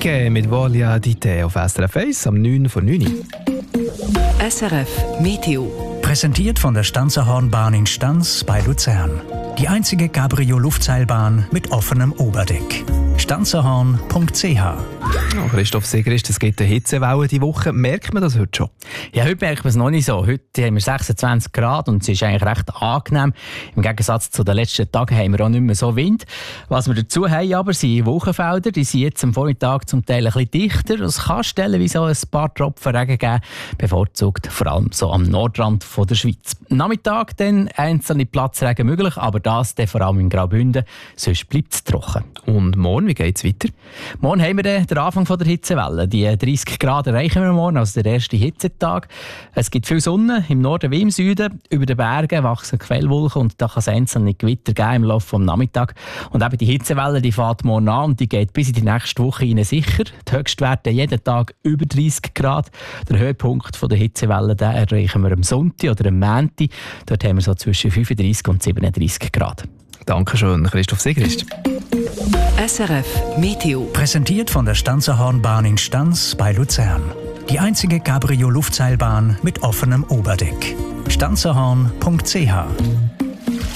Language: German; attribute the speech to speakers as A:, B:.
A: Enrique mit Voglia di te auf SRF 1 am 9 vor 9 Uhr.
B: SRF Meteo.
C: Präsentiert von der Stanzerhornbahn in Stanz bei Luzern. Die einzige Cabrio-Luftseilbahn mit offenem Oberdeck. stanzerhorn.ch.
A: Oh, Christoph Sigrist, es gibt eine Hitzewelle diese Woche. Merkt man das heute schon?
D: Ja, heute merkt man es noch nicht so. Heute haben wir 26 Grad und es ist eigentlich recht angenehm. Im Gegensatz zu den letzten Tagen haben wir auch nicht mehr so Wind. Was wir dazu haben aber sind Wolkenfelder. Die sind jetzt am Vormittag zum Teil ein bisschen dichter. Es kann stellenweise auch ein paar Tropfen Regen geben, bevorzugt vor allem so am Nordrand von der Schweiz. Am Nachmittag dann einzelne Platzregen möglich, aber das dann vor allem in Graubünden. Sonst bleibt es trocken.
A: Und morgen, wie geht es weiter?
D: Morgen haben wir den Anfang von der Hitzewelle. Die 30 Grad erreichen wir morgen, also der erste Hitzetag. Es gibt viel Sonne, im Norden wie im Süden. Über den Bergen wachsen Quellwolken und da kann es einzelne Gewitter geben im Laufe des Nachmittags. Und eben die Hitzewelle, die fährt morgen an und die geht bis in die nächste Woche rein sicher. Die Höchstwerte jeden Tag über 30 Grad. Der Höhepunkt von der Hitzewelle den erreichen wir am Sonntag oder am Montag. Dort haben wir so zwischen 35 und 37 Grad.
A: Dankeschön, Christoph Sigrist.
B: SRF Meteo.
C: Präsentiert von der Stanzerhornbahn in Stanz bei Luzern. Die einzige Cabrio-Luftseilbahn mit offenem Oberdeck. stanzerhorn.ch.